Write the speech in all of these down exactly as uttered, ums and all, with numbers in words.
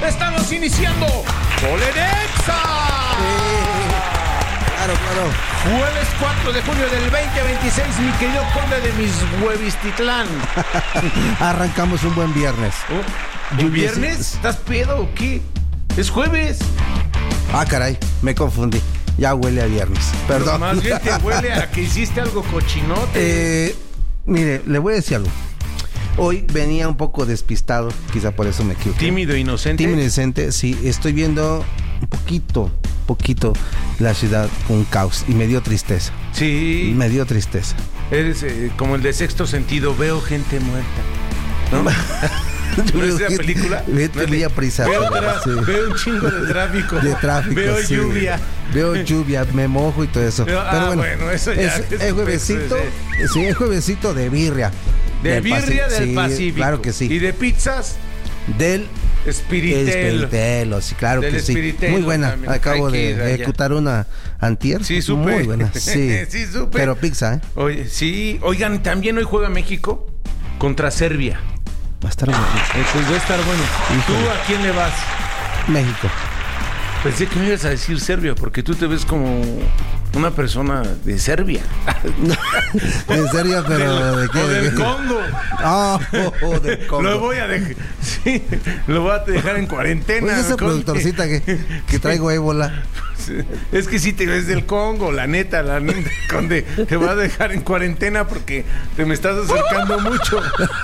Estamos iniciando Polenexa. Claro, claro. Jueves cuatro de junio del veinte veintiséis, mi querido conde de mis Huevistitlán. Arrancamos un buen viernes. ¿Un ¿Un viernes? ¿Estás pedo o qué? Es jueves. Ah, caray, me confundí. Ya huele a viernes. Perdón. Pero más bien te huele a que hiciste algo cochinote. Eh, mire, le voy a decir algo. Hoy venía un poco despistado, quizá por eso me equivoqué. Tímido, inocente. Tímido, inocente, sí. Estoy viendo un poquito, poquito la ciudad un caos y me dio tristeza. Sí. Me dio tristeza. Eres eh, como el de Sexto Sentido, veo gente muerta, ¿no? ¿No es esa película? Vete muy aprisa. Veo, tra- sí. veo un chingo de tráfico. De tráfico, Veo sí. lluvia. Veo lluvia, me mojo y todo eso. Ah, Pero bueno, bueno, eso ya es, es, es juevesito, es, sí, es juevesito de birria. De del birria Paci- del sí, Pacífico. Claro que sí. Y de pizzas Del Espiritel. Espiritelo, sí, claro Del que sí. Espiritelo Muy buena. también. Acabo Hay que de ir allá. ejecutar una antier. Sí, supe. Muy buena, sí. Sí, supe. Pero pizza, ¿eh? Oye, sí. Oigan, también hoy juega México contra Serbia. Va a estar bueno. Eh, pues va a estar bueno. Híjole. ¿Tú a quién le vas? México. Pensé que me ibas a decir Serbia, porque tú te ves como una persona de Serbia. En serio, pero ¿de qué? O ¿De del qué? Congo. Ah, oh, del Congo. Lo voy a dejar. Sí, lo voy a dejar en cuarentena. Oye, esa Conde. productorcita que, que traigo ébola. Es que sí te ves del Congo, la neta, la neta, Conde. Te voy a dejar en cuarentena porque te me estás acercando mucho.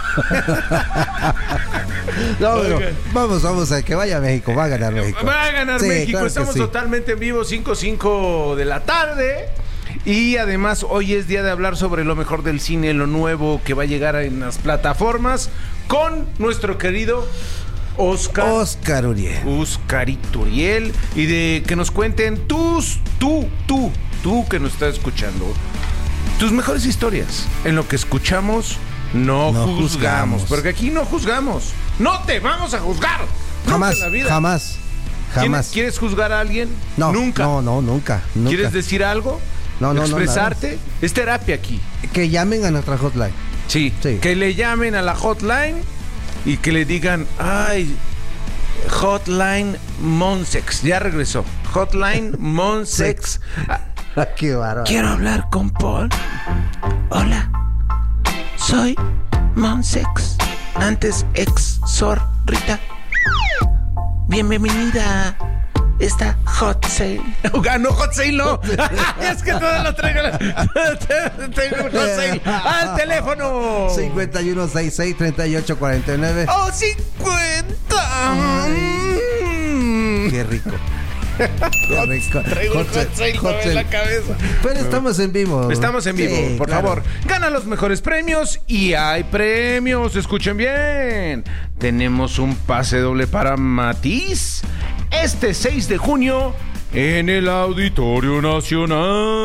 No, pero Oigan. vamos, vamos a que vaya México. Va a ganar México. Va a ganar Sí, México. claro que Estamos sí. totalmente en vivo, cinco cinco de la tarde. Y además hoy es día de hablar sobre lo mejor del cine, lo nuevo que va a llegar en las plataformas con nuestro querido Oscar. Oscar Uriel. Oscarito Uriel. Y de que nos cuenten tus, tú, tú, tú que nos estás escuchando, tus mejores historias. En lo que escuchamos, no, No juzgamos, juzgamos. Porque aquí no juzgamos. No te vamos a juzgar. Nunca Jamás, en la vida. jamás, ¿Tienes- jamás. ¿Quieres juzgar a alguien? No, Nunca. No, no, nunca, nunca. ¿Quieres decir algo? No, no, no, ¿Expresarte? Es terapia aquí. Que llamen a nuestra hotline. Sí. Sí. Que le llamen a la hotline y que le digan, ay, Hotline Monsex. Ya regresó. Hotline Monsex. Ah, Qué bárbaro. quiero hablar con Paul. Hola. Soy Monsex. Antes ex Zorrita. Bienvenida a esta hot sale. Ah, no, hot sale no. Es que todo lo traigo. Tengo un hot sale. Al teléfono. cincuenta y uno sesenta y seis, treinta y ocho cuarenta y nueve. ¡Oh, cincuenta! Mm. Qué rico. Qué rico. Traigo un Hot hot sale hot en la sale. cabeza. Pero estamos en vivo. Estamos en vivo, Sí, por claro. favor. Gana los mejores premios y hay premios. Escuchen bien. Tenemos un pase doble para Matiz este seis de junio en el Auditorio Nacional.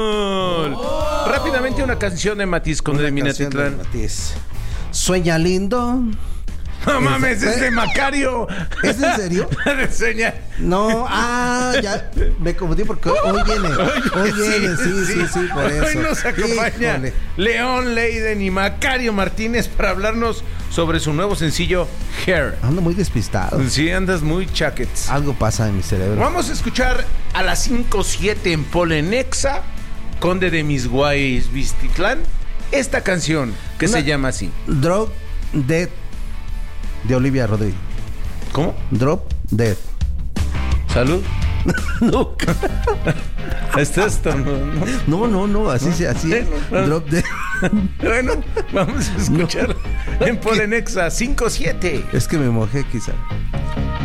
Oh. Rápidamente una canción de Matiz con Una de canción de Minatitlán. Matiz. Sueña lindo. No mames, es de Macario. ¿Es en serio? De Sueña. No, ah, ya me confundí porque hoy viene. Hoy viene, sí, sí, sí, por eso. Hoy nos acompaña Híjole. León Leiden y Macario Martínez para hablarnos sobre su nuevo sencillo Hair. Ando muy despistado. Sí, andas muy chaquets. Algo pasa en mi cerebro. Vamos a escuchar a las cinco siete en Polenexa, Conde de mis Guayes Vistitlán, esta canción que Una- se llama así. Drop Dead de Olivia Rodrigo. ¿Cómo? Drop Dead. Salud. Nunca. ¿Estás tornando? No, no, no, así se así. Bueno, bueno. Drop Dead. Bueno, vamos a escuchar en Polenexa cinco siete. Es que me mojé quizá.